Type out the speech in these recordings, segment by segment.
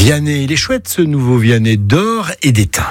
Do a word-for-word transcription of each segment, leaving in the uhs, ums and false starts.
Vianney, il est chouette ce nouveau Vianney d'or et d'étain.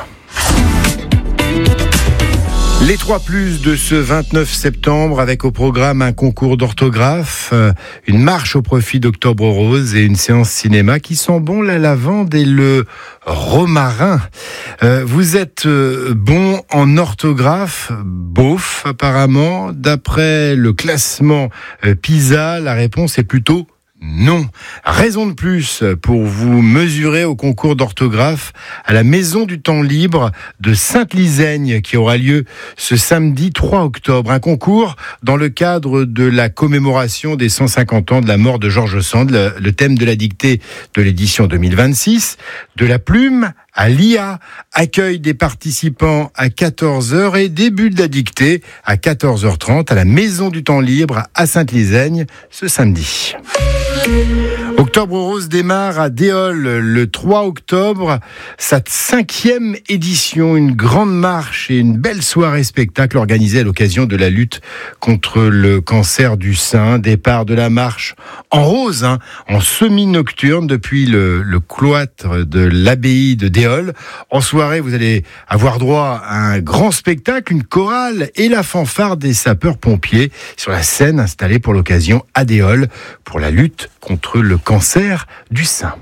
Les trois plus de ce vingt-neuf septembre avec au programme un concours d'orthographe, une marche au profit d'Octobre Rose et une séance cinéma qui sent bon la lavande et le romarin. Euh, vous êtes bon en orthographe, beauf apparemment. D'après le classement PISA, la réponse est plutôt non. Raison de plus pour vous mesurer au concours d'orthographe à la Maison du Temps Libre de Sainte-Lisaigne qui aura lieu ce samedi trois octobre. Un concours dans le cadre de la commémoration des cent cinquante ans de la mort de George Sand. Le, le thème de la dictée de l'édition deux mille vingt-six, de la plume à l'I A, accueil des participants à quatorze heures et début de la dictée à quatorze heures trente à la Maison du Temps Libre à Sainte-Lisaigne ce samedi. Octobre Rose démarre à Déol le trois octobre, sa cinquième édition, une grande marche et une belle soirée spectacle organisée à l'occasion de la lutte contre le cancer du sein. Départ de la marche en rose, hein, en semi-nocturne depuis le, le cloître de l'abbaye de Déol. En soirée, vous allez avoir droit à un grand spectacle, une chorale et la fanfare des sapeurs-pompiers sur la scène installée pour l'occasion à Déol pour la lutte contre le cancer du sein.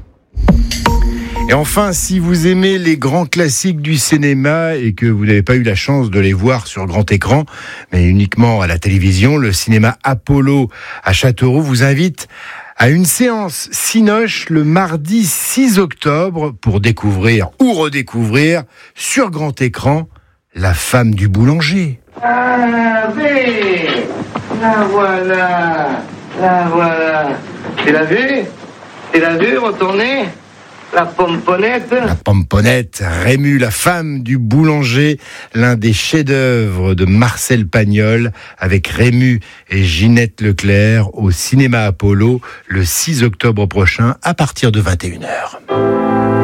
Et enfin, si vous aimez les grands classiques du cinéma et que vous n'avez pas eu la chance de les voir sur grand écran, mais uniquement à la télévision, le cinéma Apollo à Châteauroux vous invite à une séance Cinoche le mardi six octobre pour découvrir ou redécouvrir sur grand écran La femme du boulanger. Ah, mais la voilà, la voilà. Tu l'as vu? Tu l'as vu retourner? La pomponnette. La pomponnette, Rému, la femme du boulanger, l'un des chefs-d'œuvre de Marcel Pagnol, avec Rému et Ginette Leclerc au cinéma Apollo le six octobre prochain à partir de vingt et une heures.